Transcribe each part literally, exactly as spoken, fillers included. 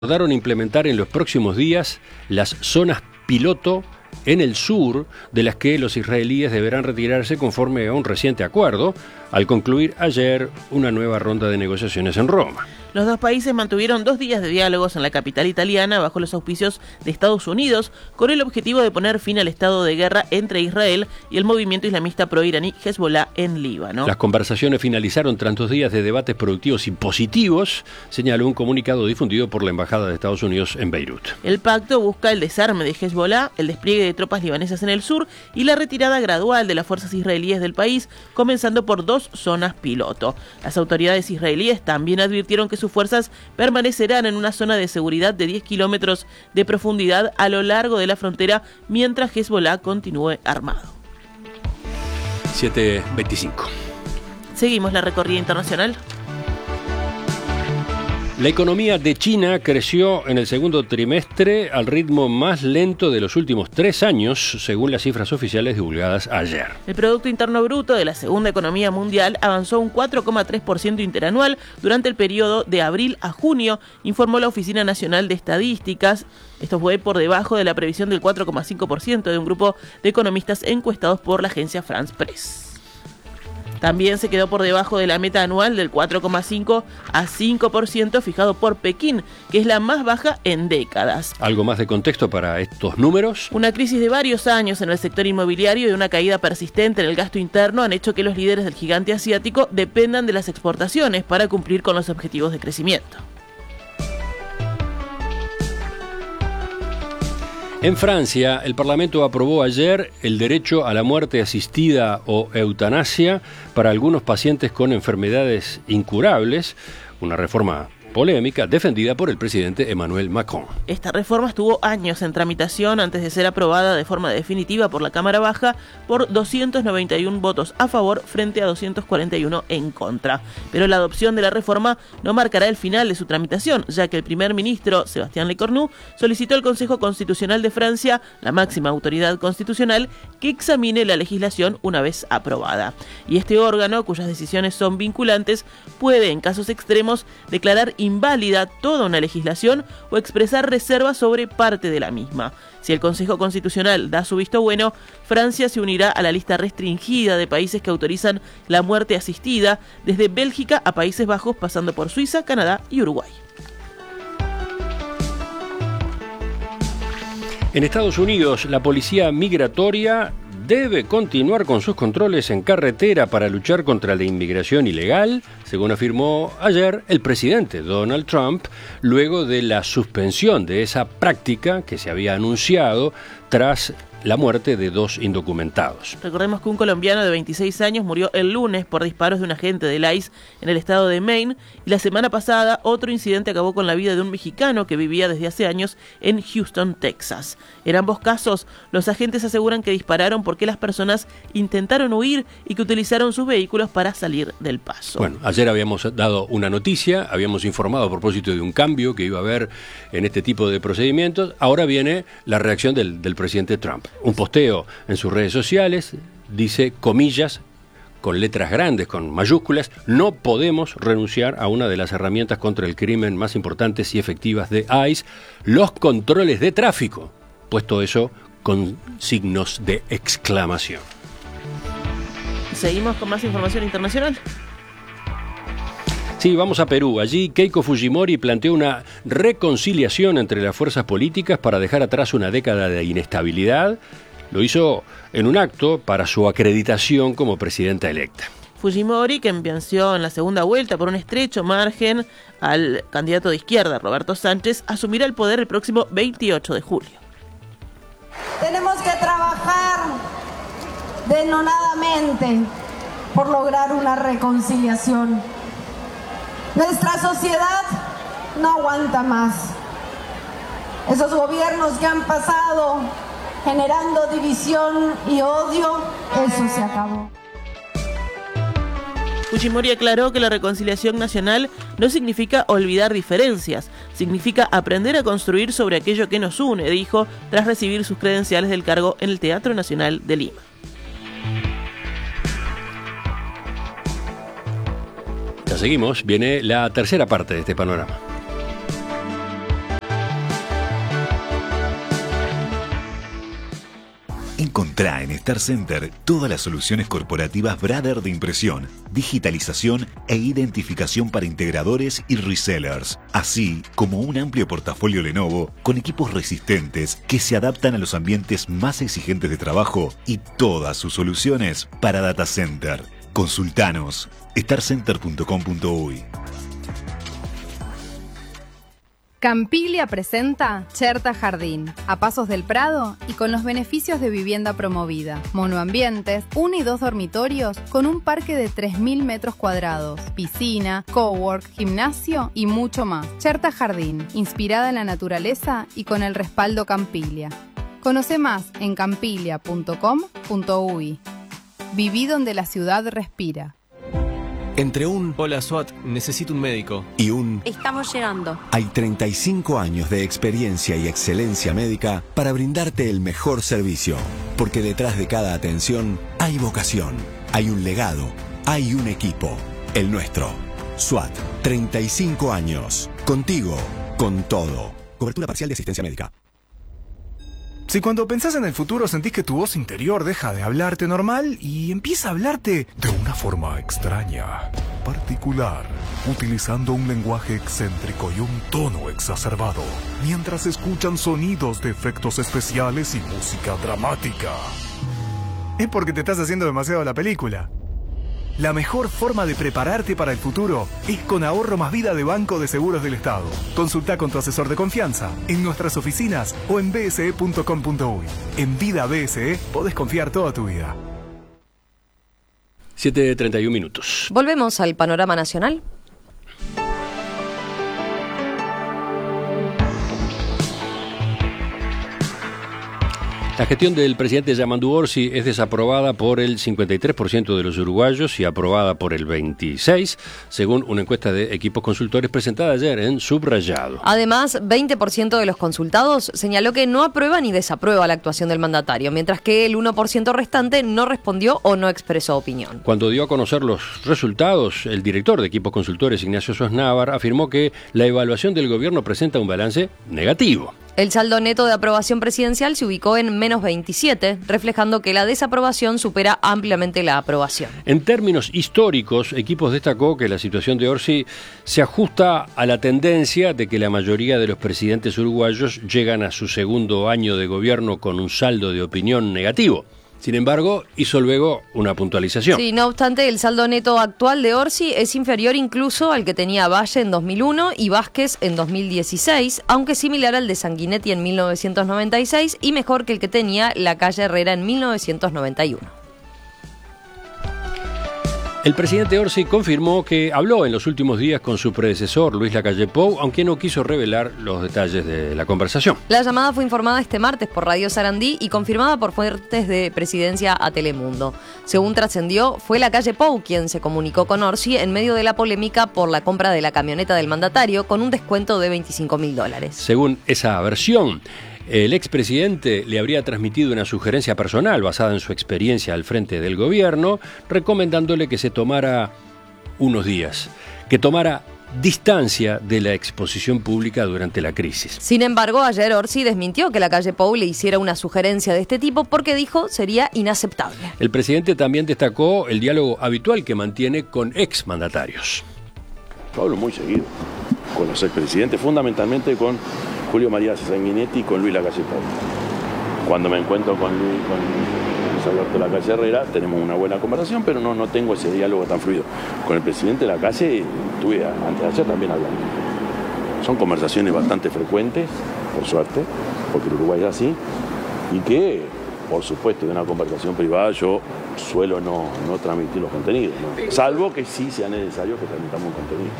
Acordaron implementar en los próximos días las zonas piloto en el sur, de las que los israelíes deberán retirarse conforme a un reciente acuerdo, al concluir ayer una nueva ronda de negociaciones en Roma. Los dos países mantuvieron dos días de diálogos en la capital italiana bajo los auspicios de Estados Unidos, con el objetivo de poner fin al estado de guerra entre Israel y el movimiento islamista proiraní Hezbollah en Líbano. Las conversaciones finalizaron tras dos días de debates productivos y positivos, señaló un comunicado difundido por la Embajada de Estados Unidos en Beirut. El pacto busca el desarme de Hezbollah, el despliegue de tropas libanesas en el sur y la retirada gradual de las fuerzas israelíes del país, comenzando por dos zonas piloto. Las autoridades israelíes también advirtieron que sus fuerzas permanecerán en una zona de seguridad de diez kilómetros de profundidad a lo largo de la frontera mientras Hezbollah continúe armado. siete veinticinco. Seguimos la recorrida internacional. La economía de China creció en el segundo trimestre al ritmo más lento de los últimos tres años, según las cifras oficiales divulgadas ayer. El Producto Interno Bruto de la segunda economía mundial avanzó un cuatro coma tres por ciento interanual durante el periodo de abril a junio, informó la Oficina Nacional de Estadísticas. Esto fue por debajo de la previsión del cuatro coma cinco por ciento de un grupo de economistas encuestados por la agencia France Press. También se quedó por debajo de la meta anual del cuatro coma cinco a cinco por ciento fijado por Pekín, que es la más baja en décadas. ¿Algo más de contexto para estos números? Una crisis de varios años en el sector inmobiliario y una caída persistente en el gasto interno han hecho que los líderes del gigante asiático dependan de las exportaciones para cumplir con los objetivos de crecimiento. En Francia, el Parlamento aprobó ayer el derecho a la muerte asistida o eutanasia para algunos pacientes con enfermedades incurables, una reforma polémica defendida por el presidente Emmanuel Macron. Esta reforma estuvo años en tramitación antes de ser aprobada de forma definitiva por la Cámara Baja por doscientos noventa y uno votos a favor frente a doscientos cuarenta y uno en contra. Pero la adopción de la reforma no marcará el final de su tramitación, ya que el primer ministro, Sébastien Lecornu, solicitó al Consejo Constitucional de Francia, la máxima autoridad constitucional, que examine la legislación una vez aprobada. Y este órgano, cuyas decisiones son vinculantes, puede, en casos extremos, declarar inválida toda una legislación o expresar reservas sobre parte de la misma. Si el Consejo Constitucional da su visto bueno, Francia se unirá a la lista restringida de países que autorizan la muerte asistida, desde Bélgica a Países Bajos, pasando por Suiza, Canadá y Uruguay. En Estados Unidos, la policía migratoria debe continuar con sus controles en carretera para luchar contra la inmigración ilegal, según afirmó ayer el presidente Donald Trump, luego de la suspensión de esa práctica que se había anunciado tras la muerte de dos indocumentados. Recordemos que un colombiano de veintiséis años murió el lunes por disparos de un agente del I C E en el estado de Maine, y la semana pasada otro incidente acabó con la vida de un mexicano que vivía desde hace años en Houston, Texas. En ambos casos, los agentes aseguran que dispararon porque las personas intentaron huir y que utilizaron sus vehículos para salir del paso. Bueno, ayer habíamos dado una noticia, habíamos informado a propósito de un cambio que iba a haber en este tipo de procedimientos. Ahora viene la reacción del, del presidente Trump. Un posteo en sus redes sociales dice, comillas, con letras grandes, con mayúsculas: no podemos renunciar a una de las herramientas contra el crimen más importantes y efectivas de I C E, los controles de tráfico. Puesto eso con signos de exclamación. Seguimos con más información internacional. Sí, vamos a Perú. Allí Keiko Fujimori planteó una reconciliación entre las fuerzas políticas para dejar atrás una década de inestabilidad. Lo hizo en un acto para su acreditación como presidenta electa. Fujimori, que venció en la segunda vuelta por un estrecho margen al candidato de izquierda, Roberto Sánchez, asumirá el poder el próximo veintiocho de julio. Tenemos que trabajar denodadamente por lograr una reconciliación. Nuestra sociedad no aguanta más. Esos gobiernos que han pasado generando división y odio, eso se acabó. Fujimori aclaró que la reconciliación nacional no significa olvidar diferencias, significa aprender a construir sobre aquello que nos une, dijo, tras recibir sus credenciales del cargo en el Teatro Nacional de Lima. Ya seguimos, viene la tercera parte de este panorama. Encontrá en Star Center todas las soluciones corporativas Brother de impresión, digitalización e identificación para integradores y resellers, así como un amplio portafolio Lenovo con equipos resistentes que se adaptan a los ambientes más exigentes de trabajo y todas sus soluciones para data center. Consultanos star center punto com punto uy. Campiglia presenta Cherta Jardín, a pasos del Prado y con los beneficios de vivienda promovida. Monoambientes, uno y dos dormitorios con un parque de tres mil metros cuadrados, piscina, cowork, gimnasio y mucho más. Cherta Jardín, inspirada en la naturaleza y con el respaldo Campiglia. Conoce más en campiglia punto com punto uy. Viví donde la ciudad respira. Entre un "Hola SWAT, necesito un médico" y un "Estamos llegando" hay treinta y cinco años de experiencia y excelencia médica para brindarte el mejor servicio. Porque detrás de cada atención hay vocación, hay un legado, hay un equipo. El nuestro. SWAT, treinta y cinco años. Contigo, con todo. Cobertura parcial de asistencia médica. Si cuando pensás en el futuro sentís que tu voz interior deja de hablarte normal y empieza a hablarte de una forma extraña, particular, utilizando un lenguaje excéntrico y un tono exacerbado, mientras escuchan sonidos de efectos especiales y música dramática, es porque te estás haciendo demasiado la película. La mejor forma de prepararte para el futuro es con Ahorro Más Vida de Banco de Seguros del Estado. Consulta con tu asesor de confianza en nuestras oficinas o en b s e punto com punto uy. En Vida B S E podés confiar toda tu vida. siete treinta y uno minutos. Volvemos al panorama nacional. La gestión del presidente Yamandu Orsi es desaprobada por el cincuenta y tres por ciento de los uruguayos y aprobada por el veintiséis por ciento, según una encuesta de equipos consultores presentada ayer en Subrayado. Además, veinte por ciento de los consultados señaló que no aprueba ni desaprueba la actuación del mandatario, mientras que el uno por ciento restante no respondió o no expresó opinión. Cuando dio a conocer los resultados, el director de equipos consultores, Ignacio Sosnávar, afirmó que la evaluación del gobierno presenta un balance negativo. El saldo neto de aprobación presidencial se ubicó en menos veintisiete, reflejando que la desaprobación supera ampliamente la aprobación. En términos históricos, Equipos destacó que la situación de Orsi se ajusta a la tendencia de que la mayoría de los presidentes uruguayos llegan a su segundo año de gobierno con un saldo de opinión negativo. Sin embargo, hizo luego una puntualización. Sí, no obstante, el saldo neto actual de Orsi es inferior incluso al que tenía Valle en dos mil uno y Vázquez en dos mil dieciséis, aunque similar al de Sanguinetti en mil novecientos noventa y seis y mejor que el que tenía Lacalle Herrera en mil novecientos noventa y uno. El presidente Orsi confirmó que habló en los últimos días con su predecesor, Luis Lacalle Pou, aunque no quiso revelar los detalles de la conversación. La llamada fue informada este martes por Radio Sarandí y confirmada por fuentes de Presidencia a Telemundo. Según trascendió, fue Lacalle Pou quien se comunicó con Orsi en medio de la polémica por la compra de la camioneta del mandatario con un descuento de veinticinco mil dólares. Según esa versión, el expresidente le habría transmitido una sugerencia personal basada en su experiencia al frente del gobierno, recomendándole que se tomara unos días, que tomara distancia de la exposición pública durante la crisis. Sin embargo, ayer Orsi desmintió que Lacalle Pou le hiciera una sugerencia de este tipo porque dijo sería inaceptable. El presidente también destacó el diálogo habitual que mantiene con exmandatarios. Yo hablo muy seguido con los expresidentes, fundamentalmente con Julio María Sanguinetti y con Luis Lacalle Pou. Cuando me encuentro con Luis, con Luis Alberto Lacalle Herrera, tenemos una buena conversación, pero no, no tengo ese diálogo tan fluido. Con el presidente Lacalle estuve antes de ayer también hablando. Son conversaciones bastante frecuentes, por suerte, porque el Uruguay es así, y que, por supuesto, de una conversación privada yo suelo no, no transmitir los contenidos, ¿no? Salvo que sí sea necesario que transmitamos un contenido.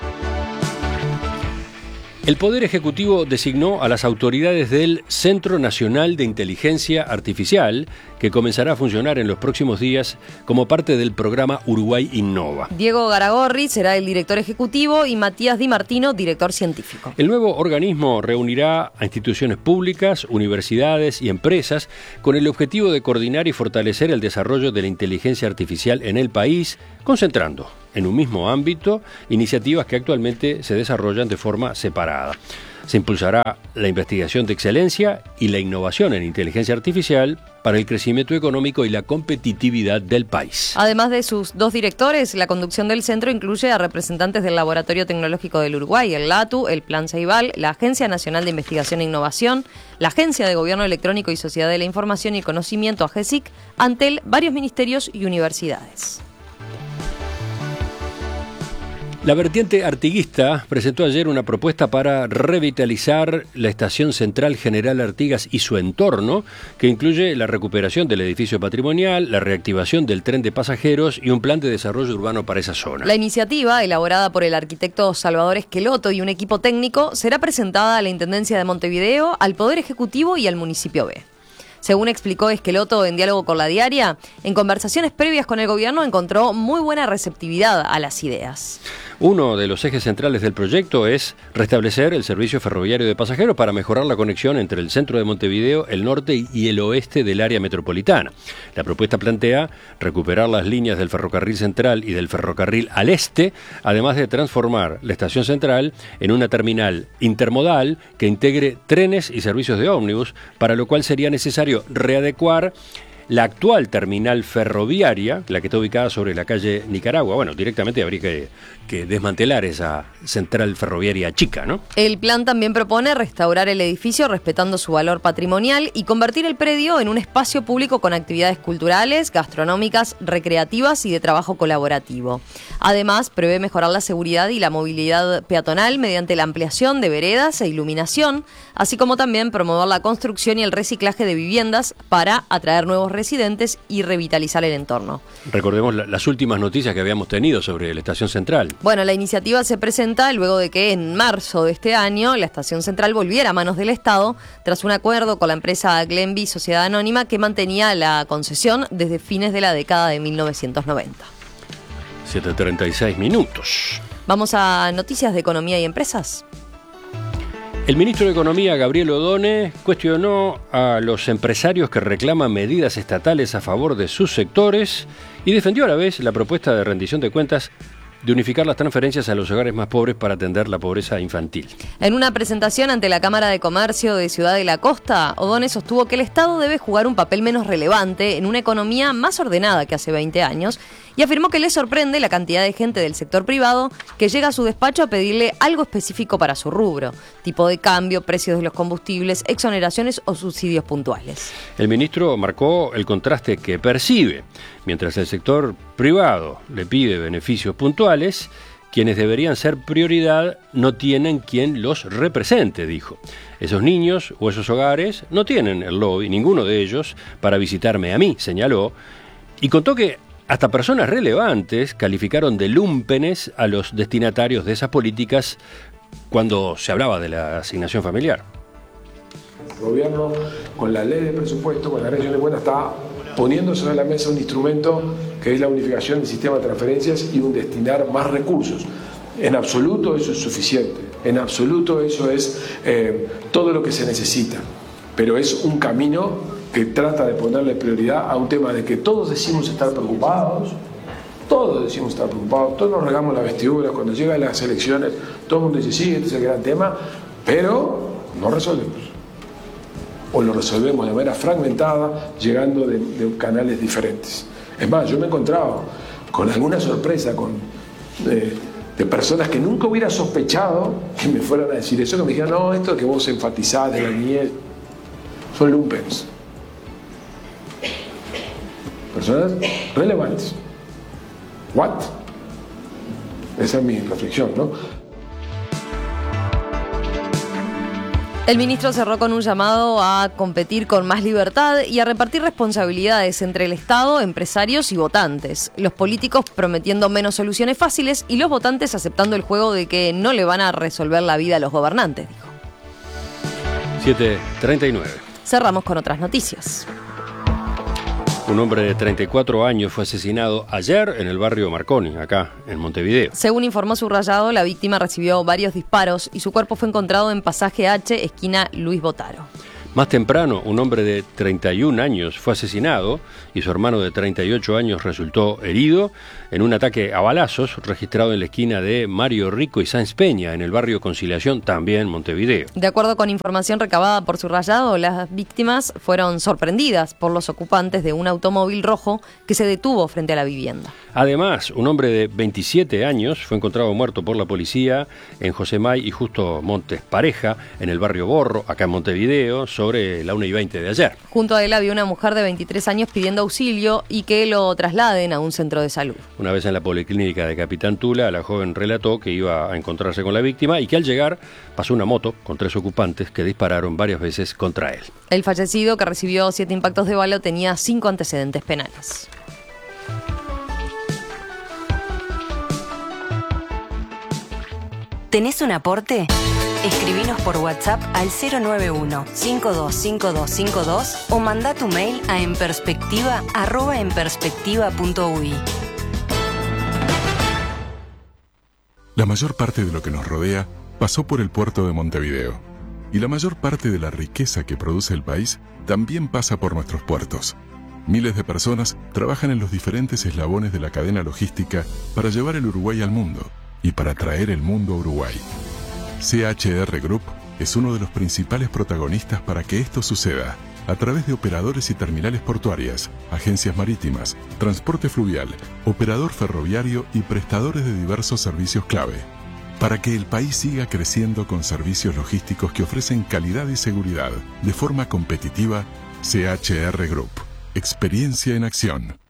El Poder Ejecutivo designó a las autoridades del Centro Nacional de Inteligencia Artificial, que comenzará a funcionar en los próximos días como parte del programa Uruguay Innova. Diego Garagorri será el director ejecutivo y Matías Di Martino, director científico. El nuevo organismo reunirá a instituciones públicas, universidades y empresas con el objetivo de coordinar y fortalecer el desarrollo de la inteligencia artificial en el país, concentrando en un mismo ámbito iniciativas que actualmente se desarrollan de forma separada. Se impulsará la investigación de excelencia y la innovación en inteligencia artificial para el crecimiento económico y la competitividad del país. Además de sus dos directores, la conducción del centro incluye a representantes del Laboratorio Tecnológico del Uruguay, el LATU, el Plan Ceibal, la Agencia Nacional de Investigación e Innovación, la Agencia de Gobierno Electrónico y Sociedad de la Información y el Conocimiento, AGESIC, Antel, varios ministerios y universidades. La vertiente artiguista presentó ayer una propuesta para revitalizar la Estación Central General Artigas y su entorno, que incluye la recuperación del edificio patrimonial, la reactivación del tren de pasajeros y un plan de desarrollo urbano para esa zona. La iniciativa, elaborada por el arquitecto Salvador Esqueloto y un equipo técnico, será presentada a la Intendencia de Montevideo, al Poder Ejecutivo y al Municipio B. Según explicó Esqueloto en diálogo con La Diaria, en conversaciones previas con el gobierno encontró muy buena receptividad a las ideas. Uno de los ejes centrales del proyecto es restablecer el servicio ferroviario de pasajeros para mejorar la conexión entre el centro de Montevideo, el norte y el oeste del área metropolitana. La propuesta plantea recuperar las líneas del ferrocarril central y del ferrocarril al este, además de transformar la estación central en una terminal intermodal que integre trenes y servicios de ómnibus, para lo cual sería necesario readecuar la actual terminal ferroviaria, la que está ubicada sobre la calle Nicaragua. Bueno, directamente habría que, que desmantelar esa central ferroviaria chica, ¿no? El plan también propone restaurar el edificio respetando su valor patrimonial y convertir el predio en un espacio público con actividades culturales, gastronómicas, recreativas y de trabajo colaborativo. Además, prevé mejorar la seguridad y la movilidad peatonal mediante la ampliación de veredas e iluminación, así como también promover la construcción y el reciclaje de viviendas para atraer nuevos residentes y revitalizar el entorno. Recordemos la, las últimas noticias que habíamos tenido sobre la Estación Central. Bueno, la iniciativa se presenta luego de que en marzo de este año la Estación Central volviera a manos del Estado tras un acuerdo con la empresa Glenby Sociedad Anónima que mantenía la concesión desde fines de la década de mil novecientos noventa. siete treinta y seis minutos. Vamos a noticias de economía y empresas. El ministro de Economía, Gabriel Odone, cuestionó a los empresarios que reclaman medidas estatales a favor de sus sectores y defendió a la vez la propuesta de rendición de cuentas de unificar las transferencias a los hogares más pobres para atender la pobreza infantil. En una presentación ante la Cámara de Comercio de Ciudad de la Costa, Odone sostuvo que el Estado debe jugar un papel menos relevante en una economía más ordenada que hace veinte años y afirmó que le sorprende la cantidad de gente del sector privado que llega a su despacho a pedirle algo específico para su rubro, tipo de cambio, precios de los combustibles, exoneraciones o subsidios puntuales. El ministro marcó el contraste que percibe. Mientras el sector privado le pide beneficios puntuales, quienes deberían ser prioridad no tienen quien los represente, dijo. Esos niños o esos hogares no tienen el lobby, ninguno de ellos, para visitarme a mí, señaló, y contó que hasta personas relevantes calificaron de lúmpenes a los destinatarios de esas políticas cuando se hablaba de la asignación familiar. El gobierno, con la ley de presupuesto, con la rendición de cuentas, está poniendo sobre la mesa un instrumento que es la unificación del sistema de transferencias y un destinar más recursos. En absoluto eso es suficiente, en absoluto eso es eh, todo lo que se necesita, pero es un camino que trata de ponerle prioridad a un tema de que todos decimos estar preocupados, todos decimos estar preocupados, todos nos regamos la vestidura, cuando llegan las elecciones, todo el mundo dice, sí, este es el gran tema, pero no resolvemos. O lo resolvemos de manera fragmentada, llegando de, de canales diferentes. Es más, yo me he encontrado con alguna sorpresa, con eh, de personas que nunca hubiera sospechado que me fueran a decir eso, que me dijeran, no, esto que vos enfatizás de la niñez, son lumpens. Personas relevantes. ¿What? Esa es mi reflexión, ¿no? El ministro cerró con un llamado a competir con más libertad y a repartir responsabilidades entre el Estado, empresarios y votantes. Los políticos prometiendo menos soluciones fáciles y los votantes aceptando el juego de que no le van a resolver la vida a los gobernantes, dijo. siete treinta y nueve. Cerramos con otras noticias. Un hombre de treinta y cuatro años fue asesinado ayer en el barrio Marconi, acá en Montevideo. Según informó Subrayado, la víctima recibió varios disparos y su cuerpo fue encontrado en Pasaje H, esquina Luis Botaro. Más temprano, un hombre de treinta y un años fue asesinado y su hermano de treinta y ocho años resultó herido en un ataque a balazos registrado en la esquina de Mario Rico y Sáenz Peña, en el barrio Conciliación, también Montevideo. De acuerdo con información recabada por Subrayado, las víctimas fueron sorprendidas por los ocupantes de un automóvil rojo que se detuvo frente a la vivienda. Además, un hombre de veintisiete años fue encontrado muerto por la policía en José May y Justo Montes Pareja, en el barrio Borro, acá en Montevideo, sobre la una y veinte de ayer. Junto a él había una mujer de veintitrés años pidiendo auxilio y que lo trasladen a un centro de salud. Una vez en la policlínica de Capitán Tula, la joven relató que iba a encontrarse con la víctima y que al llegar pasó una moto con tres ocupantes que dispararon varias veces contra él. El fallecido, que recibió siete impactos de bala, tenía cinco antecedentes penales. ¿Tenés un aporte? Escribinos por WhatsApp al cero nueve uno, cinco dos cinco dos cinco dos o mandá tu mail a enperspectiva arroba enperspectiva punto u i. La mayor parte de lo que nos rodea pasó por el puerto de Montevideo. Y la mayor parte de la riqueza que produce el país también pasa por nuestros puertos. Miles de personas trabajan en los diferentes eslabones de la cadena logística para llevar el Uruguay al mundo y para traer el mundo a Uruguay. C H R Group es uno de los principales protagonistas para que esto suceda, a través de operadores y terminales portuarias, agencias marítimas, transporte fluvial, operador ferroviario y prestadores de diversos servicios clave. Para que el país siga creciendo con servicios logísticos que ofrecen calidad y seguridad de forma competitiva, C H R Group. Experiencia en acción.